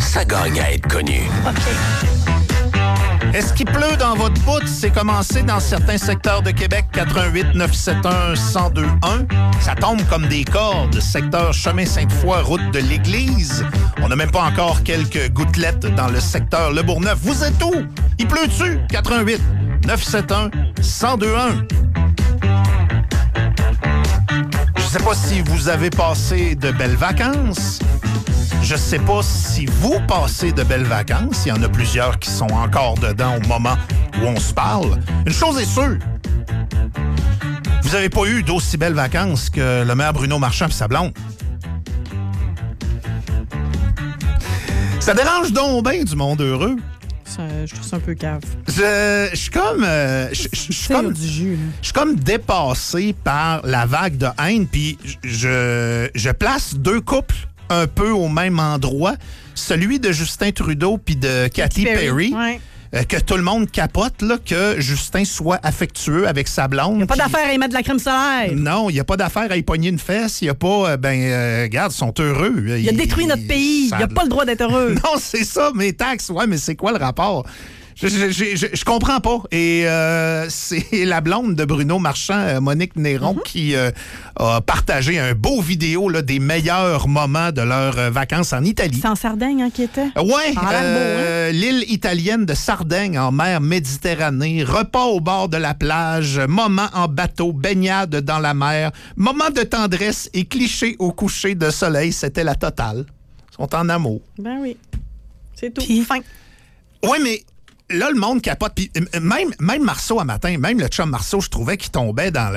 ça gagne à être connu. Est-ce qu'il pleut dans votre bout? C'est commencé dans certains secteurs de Québec, 88 971 1021. Ça tombe comme des cordes. Secteur Chemin Sainte-Foy, route de l'Église. On n'a même pas encore quelques gouttelettes dans le secteur Le Bourgneuf. Vous êtes où? Il pleut-tu? 88 971 1021. Je sais pas si vous avez passé de belles vacances. Je sais pas si vous passez de belles vacances. Il y en a plusieurs qui sont encore dedans au moment où on se parle. Une chose est sûre. Vous avez pas eu d'aussi belles vacances que le maire Bruno Marchand et sa blonde. Ça dérange donc bien du monde heureux. Je trouve ça un peu cave. Je suis comme... Je suis comme dépassé par la vague de haine, puis je place deux couples un peu au même endroit. Celui de Justin Trudeau puis de Katy Perry. Ouais. Que tout le monde capote, là, que Justin soit affectueux avec sa blonde. Il n'y a pas d'affaire à y mettre de la crème solaire. Non, il n'y a pas d'affaire à y pogner une fesse. Il n'y a pas... regarde, ils sont heureux. Il a détruit notre pays. Il n'a pas le droit d'être heureux. Non, c'est ça, mes taxes. Ouais, mais c'est quoi le rapport? Je comprends pas. Et c'est la blonde de Bruno Marchand, Monique Néron, qui a partagé un beau vidéo là, des meilleurs moments de leurs vacances en Italie. C'est en Sardaigne qui était? Oui, l'île italienne de Sardaigne en mer Méditerranée, repas au bord de la plage, moment en bateau, baignade dans la mer, moment de tendresse et cliché au coucher de soleil, c'était la totale. Ils sont en amour. Ben oui, c'est tout. Fin. Oui, mais... Là, le monde capote. Puis même Marceau, à matin, même le chum Marceau, je trouvais qu'il tombait dans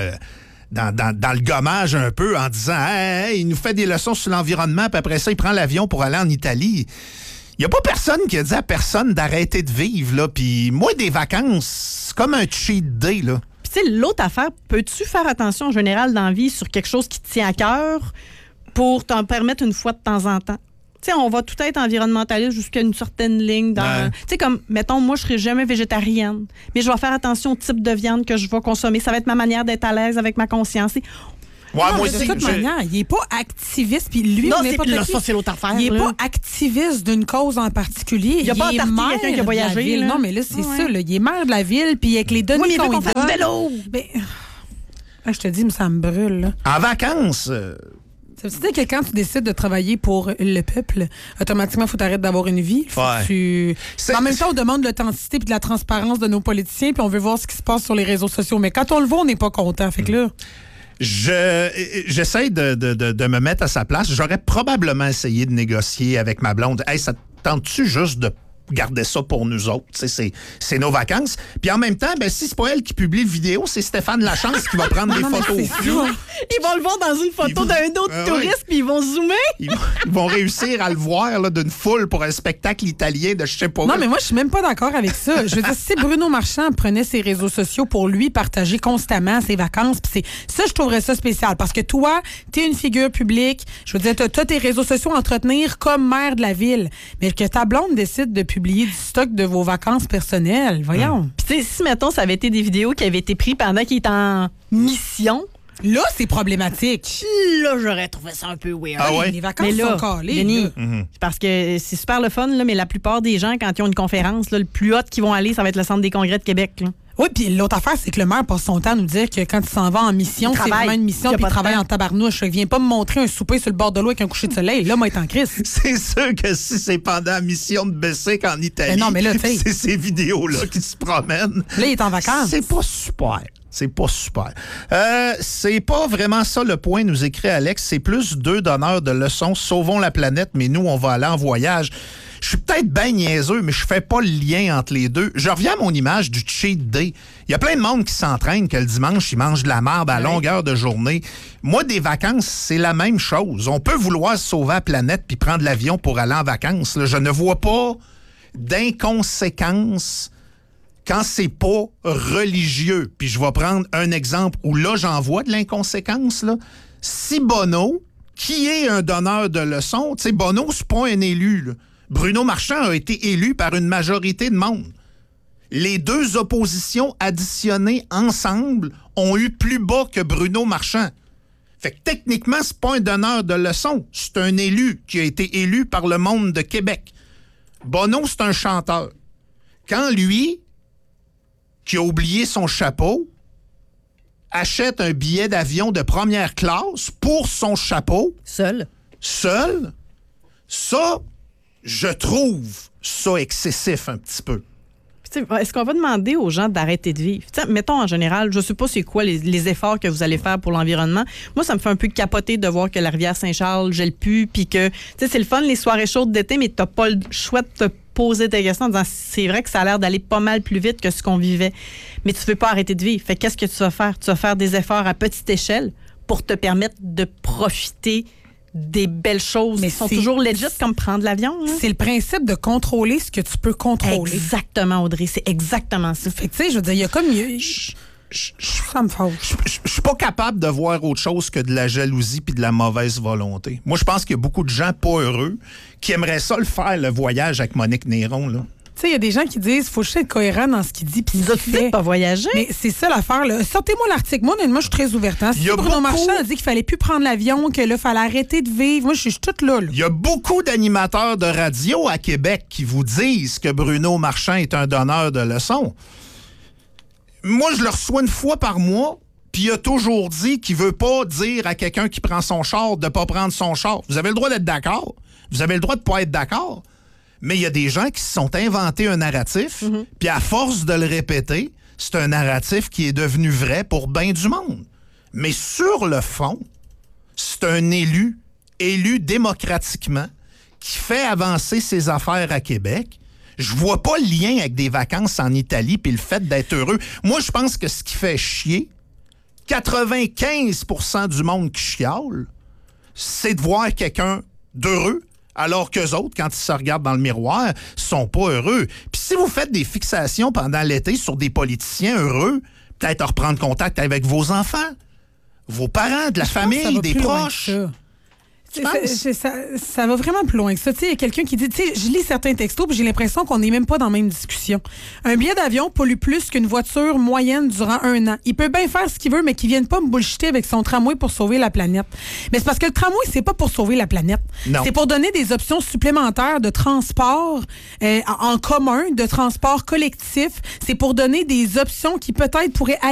le gommage un peu en disant hey, il nous fait des leçons sur l'environnement, puis après ça, il prend l'avion pour aller en Italie. Il n'y a pas personne qui a dit à personne d'arrêter de vivre, là. Puis moi, des vacances, c'est comme un cheat day, là. Puis tu sais, l'autre affaire, peux-tu faire attention en général dans la vie sur quelque chose qui te tient à cœur pour t'en permettre une fois de temps en temps? Tu sais, on va tout être environnementaliste jusqu'à une certaine ligne. Tu sais, comme, mettons, moi, je serai jamais végétarienne, mais je vais faire attention au type de viande que je vais consommer. Ça va être ma manière d'être à l'aise avec ma conscience. Ouais, non, moi de aussi, toute manière, il n'est pas activiste. Puis lui, non, ça, c'est l'autre affaire. Il n'est pas activiste d'une cause en particulier. Il n'y a pas maire quelqu'un qui a voyagé. Non, mais là, c'est ça. Là, il est maire de la ville, puis avec les données qu'on fait du vélo. Ben, je te dis, mais ça me brûle. Là. En vacances... Ça veut dire que quand tu décides de travailler pour le peuple, automatiquement, il faut t'arrêter d'avoir une vie. En même temps, on demande l'authenticité et de la transparence de nos politiciens, puis on veut voir ce qui se passe sur les réseaux sociaux. Mais quand on le voit, on n'est pas content. Fait que là... J'essaie de me mettre à sa place. J'aurais probablement essayé de négocier avec ma blonde. Hey, ça te tente-tu juste de garder ça pour nous autres? C'est nos vacances. Puis en même temps, ben, si c'est pas elle qui publie la vidéo, c'est Stéphane Lachance qui va prendre des photos. Ils vont le voir dans une photo d'un autre touriste, puis ils vont zoomer. Ils vont réussir à le voir là, d'une foule pour un spectacle italien de je sais pas. Non, mais moi, je suis même pas d'accord avec ça. Je veux dire, si Bruno Marchand prenait ses réseaux sociaux pour lui partager constamment ses vacances, puis ça, je trouverais ça spécial. Parce que toi, t'es une figure publique. Je veux dire, t'as tes réseaux sociaux à entretenir comme maire de la ville. Mais que ta blonde décide de publier du stock de vos vacances personnelles. Voyons. Puis tu sais, si, mettons, ça avait été des vidéos qui avaient été prises pendant qu'il était en mission... Là, c'est problématique. Là, j'aurais trouvé ça un peu weird. Ah ouais? Les vacances sont calées. Denis, parce que c'est super le fun, là, mais la plupart des gens, quand ils ont une conférence, là, le plus haut qu'ils vont aller, ça va être le Centre des congrès de Québec. Là. Oui, puis l'autre affaire, c'est que le maire passe son temps à nous dire que quand il s'en va en mission, c'est vraiment une mission, puis il travaille en tabarnouche. Il vient pas me montrer un souper sur le bord de l'eau avec un coucher de soleil. Là, moi, être en crise. C'est sûr que si c'est pendant la mission de Bessic en Italie, non, mais là, c'est ces vidéos-là qui se promènent. Là, il est en vacances. C'est pas super. C'est pas super. C'est pas vraiment ça le point, nous écrit Alex. C'est plus deux donneurs de leçons. Sauvons la planète, mais nous, on va aller en voyage. Je suis peut-être bien niaiseux, mais je fais pas le lien entre les deux. Je reviens à mon image du cheat day. Il y a plein de monde qui s'entraîne que le dimanche, ils mangent de la merde à longueur de journée. Moi, des vacances, c'est la même chose. On peut vouloir sauver la planète puis prendre l'avion pour aller en vacances. Là, je ne vois pas d'inconséquences quand c'est pas religieux. Puis je vais prendre un exemple où là, j'en vois de l'inconséquence. Là. Si Bono, qui est un donneur de leçons, tu sais, Bono, c'est pas un élu, là. Bruno Marchand a été élu par une majorité de monde. Les deux oppositions additionnées ensemble ont eu plus bas que Bruno Marchand. Fait que techniquement, c'est pas un donneur de leçons. C'est un élu qui a été élu par le monde de Québec. Bono, c'est un chanteur. Quand lui, qui a oublié son chapeau, achète un billet d'avion de première classe pour son chapeau... Seul, ça, je trouve ça excessif un petit peu. Est-ce qu'on va demander aux gens d'arrêter de vivre? T'sais, mettons en général, je ne sais pas c'est quoi les efforts que vous allez faire pour l'environnement. Moi, ça me fait un peu capoter de voir que la rivière Saint-Charles gèle plus, puis que c'est le fun, les soirées chaudes d'été, mais tu n'as pas le choix de te poser des questions en disant c'est vrai que ça a l'air d'aller pas mal plus vite que ce qu'on vivait, mais tu ne veux pas arrêter de vivre. Fait qu'est-ce que tu vas faire? Tu vas faire des efforts à petite échelle pour te permettre de profiter des belles choses qui sont toujours legit, comme prendre l'avion. Hein? C'est le principe de contrôler ce que tu peux contrôler. Exactement, Audrey. C'est exactement ça. Fait que, tu sais, je veux dire, il y a comme... ça me fâche. Je suis pas capable de voir autre chose que de la jalousie puis de la mauvaise volonté. Moi, je pense qu'il y a beaucoup de gens pas heureux qui aimeraient ça le faire, le voyage avec Monique Néron, là. Tu sais, il y a des gens qui disent faut juste être cohérent dans ce qu'il dit puis ce qu'il fait. Pas voyager. Mais c'est ça l'affaire. Là. Sortez-moi l'article. Moi, honnêtement, je suis très ouverte. Hein. Si Bruno Marchand a dit qu'il fallait plus prendre l'avion, que là, il fallait arrêter de vivre, moi, je suis toute là. Il y a beaucoup d'animateurs de radio à Québec qui vous disent que Bruno Marchand est un donneur de leçons. Moi, je le reçois une fois par mois, puis il a toujours dit qu'il veut pas dire à quelqu'un qui prend son char de pas prendre son char. Vous avez le droit d'être d'accord. Vous avez le droit de pas être d'accord. Mais il y a des gens qui se sont inventés un narratif, puis à force de le répéter, c'est un narratif qui est devenu vrai pour bien du monde. Mais sur le fond, c'est un élu démocratiquement, qui fait avancer ses affaires à Québec. Je vois pas le lien avec des vacances en Italie puis le fait d'être heureux. Moi, je pense que ce qui fait chier, 95% du monde qui chiale, c'est de voir quelqu'un d'heureux, alors qu'eux autres, quand ils se regardent dans le miroir, sont pas heureux. Puis si vous faites des fixations pendant l'été sur des politiciens heureux, peut-être reprendre contact avec vos enfants, vos parents, de la famille, des proches. Ça va vraiment plus loin que ça. Il y a quelqu'un qui dit, je lis certains textos puis j'ai l'impression qu'on n'est même pas dans la même discussion. Un billet d'avion pollue plus qu'une voiture moyenne durant 1 an. Il peut bien faire ce qu'il veut, mais qu'il vienne pas me bullshiter avec son tramway pour sauver la planète. Mais c'est parce que le tramway, c'est pas pour sauver la planète. Non. C'est pour donner des options supplémentaires de transport en commun, de transport collectif. C'est pour donner des options qui peut-être pourraient